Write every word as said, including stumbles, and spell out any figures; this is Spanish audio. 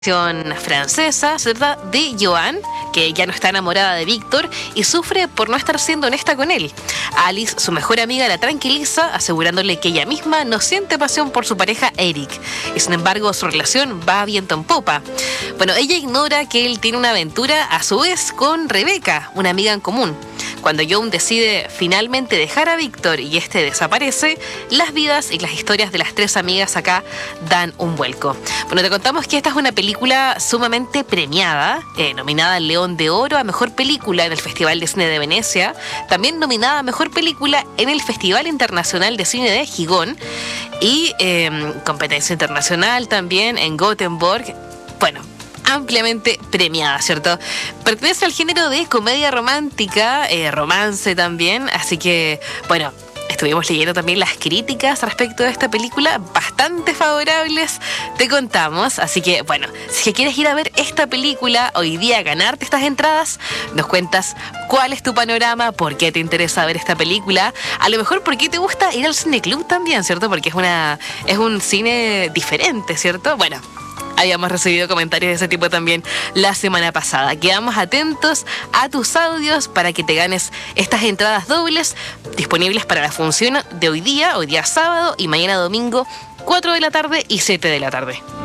francesa, se trata de Joan, que ya no está enamorada de Víctor y sufre por no estar siendo honesta con él. Alice, su mejor amiga, la tranquiliza, asegurándole que ella misma no siente pasión por su pareja Eric, y sin embargo su relación va viento en popa. Bueno, ella ignora que él tiene una aventura a su vez con Rebecca, una amiga en común. Cuando Joan decide finalmente dejar a Víctor y este desaparece, las vidas y las historias de las tres amigas acá dan un vuelco. Bueno, te contamos que esta es una película sumamente premiada, eh, nominada al León de Oro a Mejor Película en el Festival de Cine de Venecia, también nominada a Mejor Película en el Festival Internacional de Cine de Gijón y eh, competencia internacional también en Gothenburg. Bueno, ampliamente premiada, ¿cierto? Pertenece al género de comedia romántica, eh, romance también, así que, bueno, estuvimos leyendo también las críticas respecto de esta película, bastante favorables, te contamos, así que, bueno, si quieres ir a ver esta película hoy día, ganarte estas entradas, nos cuentas cuál es tu panorama, por qué te interesa ver esta película, a lo mejor por qué te gusta ir al cineclub también, ¿cierto? Porque es una, es un cine diferente, ¿cierto? Bueno, habíamos recibido comentarios de ese tipo también la semana pasada. Quedamos atentos a tus audios para que te ganes estas entradas dobles disponibles para la función de hoy día, hoy día sábado y mañana domingo, cuatro de la tarde y siete de la tarde.